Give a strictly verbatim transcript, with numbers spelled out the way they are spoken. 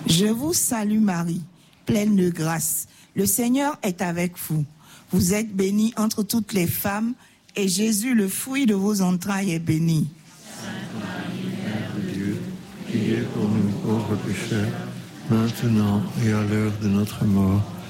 Je vous salue Marie, pleine de grâce. Le Seigneur est avec vous. Vous êtes bénie entre toutes les femmes, et Jésus, le fruit de vos entrailles, est béni. Sainte Marie, Mère de Dieu, priez pour nous pauvres pécheurs, maintenant et à l'heure de notre mort.